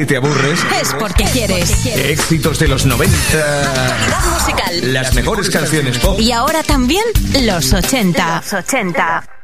Si te aburres, es porque quieres. Éxitos de los 90. Actualidad musical. Las mejores canciones pop. Y ahora también los 80.